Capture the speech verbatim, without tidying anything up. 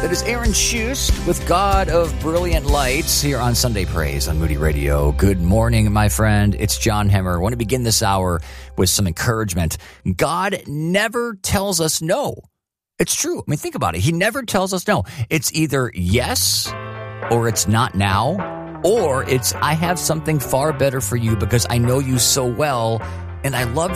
That is Aaron Shust with God of Brilliant Lights here on Sunday Praise on Moody Radio. Good morning, my friend. It's John Hemmer. I want to begin this hour with some encouragement. God never tells us no. It's true. I mean, think about it. He never tells us no. It's either yes or it's not now, or it's I have something far better for you because I know you so well and I love